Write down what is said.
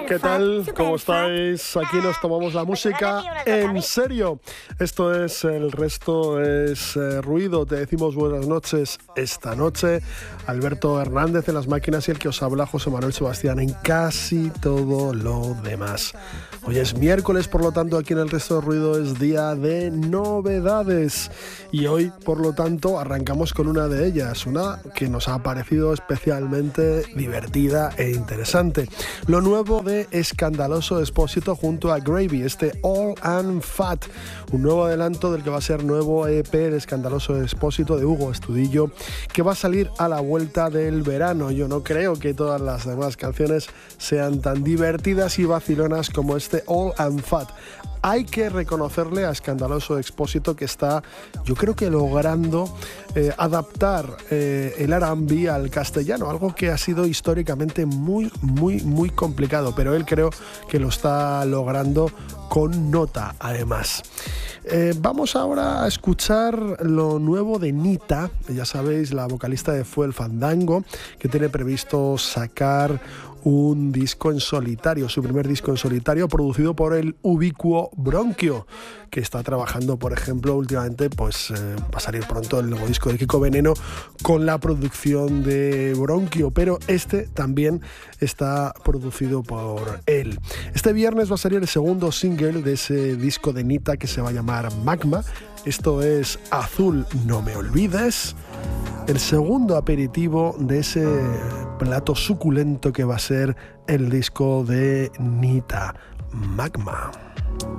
¿Qué tal? ¿Cómo estáis? Aquí nos tomamos la música en serio. Esto es El Resto es Ruido. Te decimos buenas noches esta noche. Alberto Hernández en las máquinas y el que os habla, José Manuel Sebastián, en casi todo lo demás. Hoy es miércoles, por lo tanto, aquí en El Resto de Ruido es día de novedades. Y hoy, por lo tanto, arrancamos con una de ellas, una que nos ha parecido especialmente divertida e interesante. Lo nuevo de Escandaloso Expósito junto a Gravy, este All and Fat, un nuevo adelanto del que va a ser nuevo EP de Escandaloso Expósito de Hugo Estudillo, que va a salir a la vuelta del verano. Yo no creo que todas las demás canciones sean tan divertidas y vacilonas como este All and Fat. Hay que reconocerle a Escandaloso Expósito que está, yo creo que logrando adaptar el R&B al castellano, algo que ha sido históricamente muy complicado, pero él creo que lo está logrando con nota, además. Vamos ahora a escuchar lo nuevo de Nita, ya sabéis, la vocalista de Fue el Fandango, que tiene previsto sacar un disco en solitario, su primer disco en solitario, producido por el ubicuo Bronquio, que está trabajando, por ejemplo, últimamente, pues va a salir pronto el nuevo disco de Kiko Veneno con la producción de Bronquio, pero este también está producido por él. Este viernes va a salir el segundo single de ese disco de Nita, que se va a llamar Magma. Esto es Azul No Me Olvides, el segundo aperitivo de ese plato suculento que va a ser el disco de Nita, Magma.